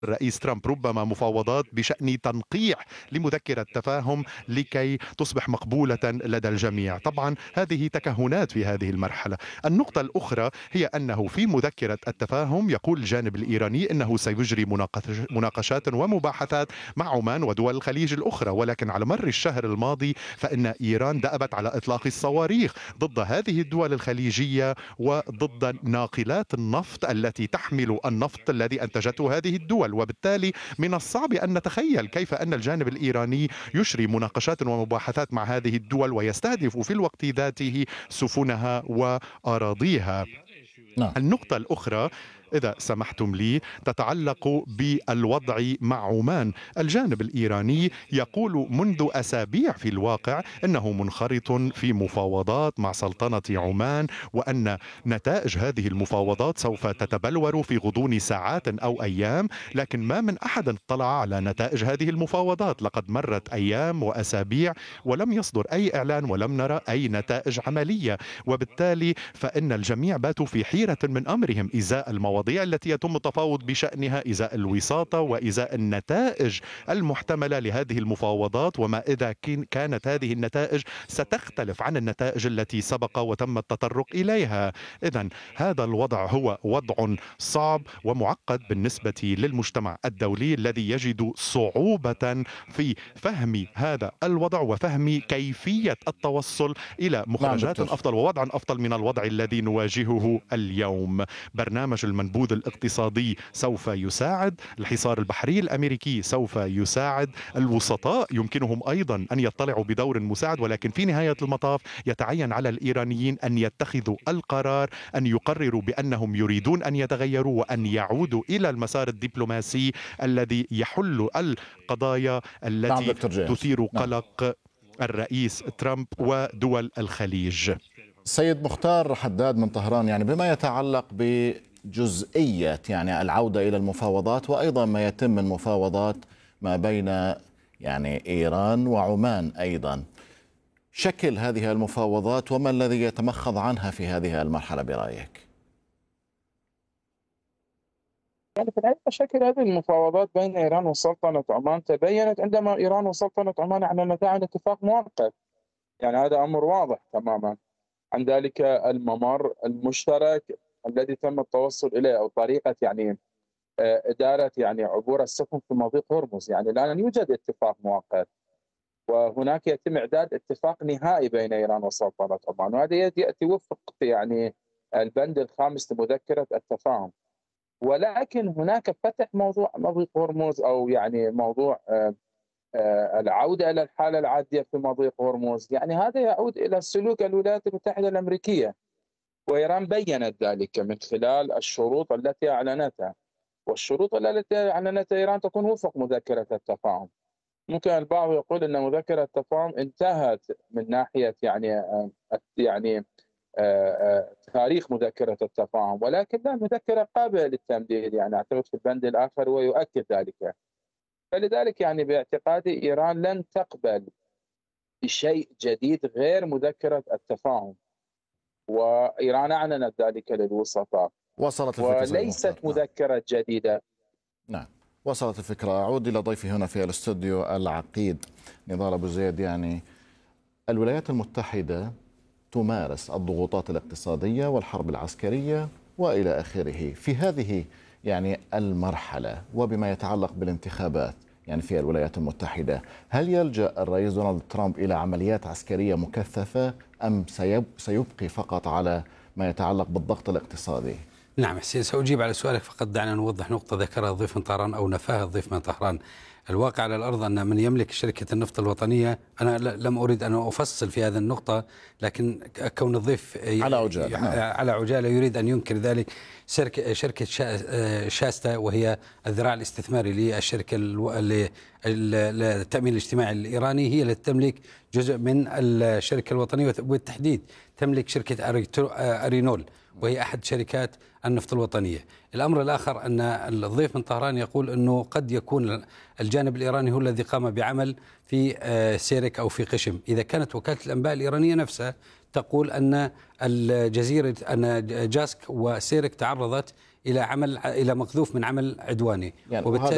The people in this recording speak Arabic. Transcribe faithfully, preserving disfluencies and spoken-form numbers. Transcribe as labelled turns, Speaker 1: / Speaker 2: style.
Speaker 1: الرئيس ترامب ربما مفاوضات بشأن تنقيع لمذكرة تفاهم لكي تصبح مقبولة لدى الجميع. طبعا هذه تكهنات في هذه المرحلة. النقطة الأخرى هي أنه في مذكرة التفاهم يقول الجانب الإيراني أنه سيجري مناقشات ومباحثات مع عمان ودول الخليج الأخرى، ولكن على مر الشهر الماضي فإن إيران دأبت على إطلاق الصواريخ ضد هذه الدول الخليجية وضد ناقلات النفط التي تحمل النفط الذي أنتجته هذه الدول، وبالتالي من الصعب أن نتخيل كيف أن الجانب الإيراني يجري مناقشات ومباحثات مع هذه الدول ويستهدف في الوقت ذاته سفنها وأراضيها.
Speaker 2: نعم.
Speaker 1: النقطة الأخرى إذا سمحتم لي تتعلق بالوضع مع عمان. الجانب الإيراني يقول منذ أسابيع في الواقع أنه منخرط في مفاوضات مع سلطنة عمان، وأن نتائج هذه المفاوضات سوف تتبلور في غضون ساعات أو أيام، لكن ما من أحد اطلع على نتائج هذه المفاوضات. لقد مرت أيام وأسابيع ولم يصدر أي إعلان ولم نرى أي نتائج عملية، وبالتالي فإن الجميع باتوا في حيرة من أمرهم إزاء المواضيع التي يتم التفاوض بشأنها، إزاء الوساطة وإزاء النتائج المحتملة لهذه المفاوضات، وما إذا كانت هذه النتائج ستختلف عن النتائج التي سبق وتم التطرق إليها. إذن هذا الوضع هو وضع صعب ومعقد بالنسبة للمجتمع الدولي الذي يجد صعوبة في فهم هذا الوضع وفهم كيفية التوصل إلى مخرجات
Speaker 2: نعم
Speaker 1: أفضل ووضع أفضل من الوضع الذي نواجهه اليوم. برنامج المنبوذ الاقتصادي سوف يساعد، الحصار البحري الأمريكي سوف يساعد، الوسطاء يمكنهم أيضا أن يطلعوا بدور مساعد، ولكن في نهاية المطاف يتعين على الإيرانيين أن يتخذوا القرار، أن يقرروا بأنهم يريدون أن يتغيروا وأن يعودوا إلى المسار الدبلوماسي الذي يحل القضايا التي
Speaker 2: نعم
Speaker 1: تثير
Speaker 2: نعم.
Speaker 1: قلق الرئيس ترامب ودول الخليج.
Speaker 2: سيد مختار حداد من طهران، يعني بما يتعلق بجزئية يعني العودة إلى المفاوضات وأيضا ما يتم من مفاوضات ما بين يعني إيران وعمان أيضا، شكل هذه المفاوضات وما الذي يتمخض عنها في هذه المرحلة برأيك؟
Speaker 3: يعني في الحقيقة شكل هذه المفاوضات بين إيران وسلطنة عمان تبينت عندما إيران وسلطنة عمان اعلنتا عن اتفاق مؤقت. يعني هذا أمر واضح تماما. عن ذلك الممر المشترك الذي تم التوصل إليه أو طريقة يعني إدارة يعني عبور السفن في مضيق هرمز. يعني الآن يوجد اتفاق مؤقت وهناك يتم إعداد اتفاق نهائي بين إيران وسلطنة عمان، وهذا يأتي وفق يعني البند الخامس لمذكرة التفاهم. ولكن هناك فتح موضوع مضيق هرمز أو يعني موضوع العودة إلى الحالة العادية في مضيق هرمز، يعني هذا يعود إلى سلوك الولايات المتحدة الأمريكية، وإيران بيّنت ذلك من خلال الشروط التي أعلنتها، والشروط التي أعلنتها إيران تكون وفق مذكرة التفاهم. ممكن البعض يقول أن مذكرة التفاهم انتهت من ناحية يعني يعني تاريخ مذكرة التفاهم، ولكن لا، مذكرة قابلة للتمديد، يعني أعتقد في البند الآخر ويؤكد ذلك. فلذلك يعني باعتقادي إيران لن تقبل بشيء جديد غير مذكرة التفاهم، وإيران أعلنت ذلك للوسطاء.
Speaker 2: وصلت الفكرة
Speaker 3: وليست مذكرة جديدة.
Speaker 2: نعم، وصلت الفكرة. أعود إلى ضيفي هنا في الاستوديو العقيد نضال أبو زيد. يعني الولايات المتحدة تمارس الضغوطات الاقتصادية والحرب العسكرية وإلى آخره في هذه يعني المرحلة، وبما يتعلق بالانتخابات يعني في الولايات المتحدة، هل يلجأ الرئيس دونالد ترامب إلى عمليات عسكرية مكثفة أم سيبقي فقط على ما يتعلق بالضغط الاقتصادي؟
Speaker 4: نعم حسين، سأجيب على سؤالك، فقط دعنا نوضح نقطة ذكرها الضيف من طهران أو نفاها الضيف من طهران. الواقع على الأرض أن من يملك شركة النفط الوطنية، أنا لم أريد أن أفصل في هذا النقطة، لكن كون الضيف
Speaker 2: على عجالة
Speaker 4: على عجالة يريد أن ينكر ذلك. شركة شاستا، وهي الذراع الاستثماري للشركة التأمين الاجتماعي الإيراني، هي التي تملك جزء من الشركة الوطنية، وبالتحديد تملك شركة أرينول، وهي أحد شركات النفط الوطنية. الأمر الآخر أن الضيف من طهران يقول أنه قد يكون الجانب الإيراني هو الذي قام بعمل في سيرك أو في قشم. إذا كانت وكالة الأنباء الإيرانية نفسها تقول أن الجزيرة أن جاسك وسيرك تعرضت إلى عمل إلى مقذوف من عمل عدواني،
Speaker 2: يعني
Speaker 4: وبالتالي